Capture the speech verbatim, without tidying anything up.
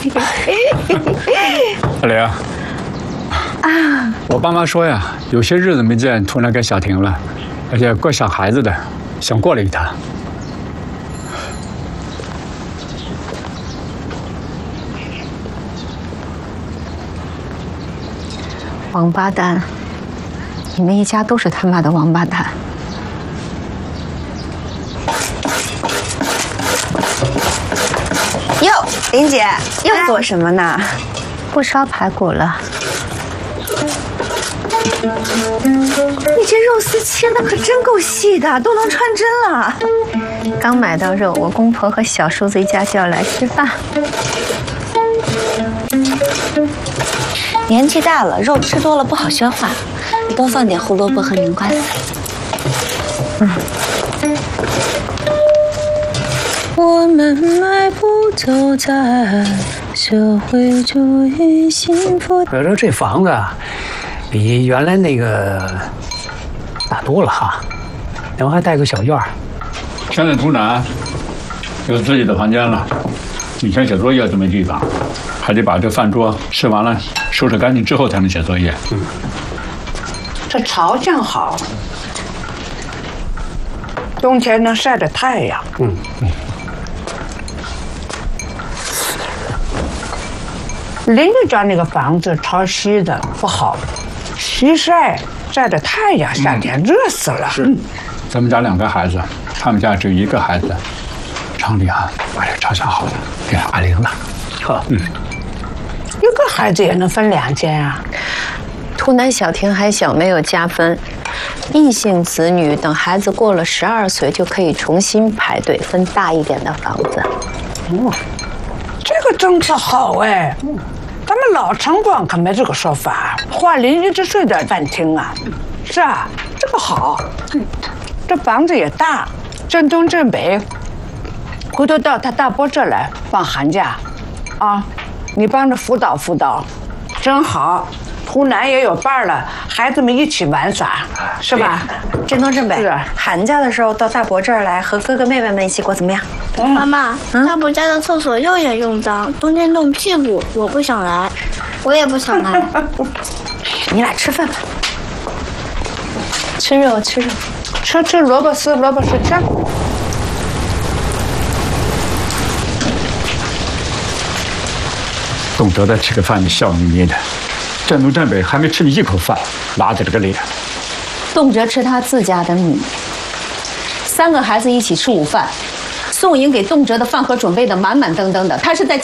阿玲啊，我爸妈说呀，有些日子没见突然跟小婷了，而且怪想孩子的，想过来一趟。 王八蛋！你们一家都是他妈的王八蛋！ 哟，林姐又做什么呢？ 不烧排骨了。 你这肉丝切的可真够细的，都能穿针了。 刚买到肉，我公婆和小叔子一家就要来吃饭。 年纪大了，肉吃多了不好消化，多放点胡萝卜和南瓜丝。嗯。 我们迈步走在社会主义幸福。 我说这房子啊，比原来那个大多了哈，然后还带个小院儿。 现在图南有自己的房间了，以前写作业都没地方，还得把这饭桌吃完了收拾干净之后才能写作业。嗯， 这朝向好，冬天能晒着太阳。嗯嗯。邻居家那个房子朝西的不好，西晒晒着太阳，夏天热死了。 是，咱们家两个孩子，他们家只有一个孩子。厂里啊，把这朝向好的给阿玲了。 好， 嗯， 一个孩子也能分两间啊。 图南小婷还小，没有加分。异性子女等孩子过了十二岁，就可以重新排队分大一点的房子。 哦，这个政策好哎。嗯，咱们老城关可没这个说法，花邻居只睡点饭厅啊。是啊，这个好。嗯，这房子也大，正东正北。回头到他大伯这儿来放寒假，啊，你帮着辅导辅导，真好。图南也有伴了，孩子们一起玩耍，是吧？ 正东正北。 是。 寒假的时候到大伯这儿来和哥哥妹妹们一起过，怎么样？ 妈妈，大伯家的厕所又严又脏，冬天冻屁股，我不想来。我也不想来。 你俩吃饭吧。 吃肉，吃肉， 吃吃萝卜丝，萝卜丝吃。 董哲在吃个饭，你笑眯眯的；正东正北还没吃你一口饭，拉着这个脸。 动辄吃他自家的米，三个孩子一起吃午饭，宋莹给动辄的饭盒准备的满满登登的，他是在。